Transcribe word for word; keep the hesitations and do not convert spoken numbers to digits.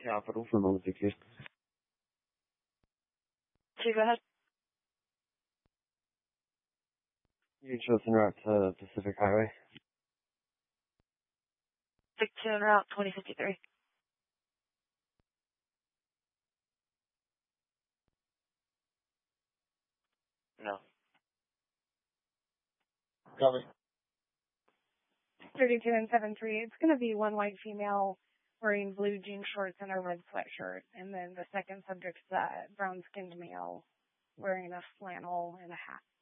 Capital for moment sixteen. Chief, go ahead. You chose en route to Pacific Highway. six two en route, twenty fifty-three. No. Copy. thirty-two and seven three. It's going to be one white female wearing blue jean shorts and a red sweatshirt. And then the second subject's uh, brown-skinned male wearing a flannel and a hat.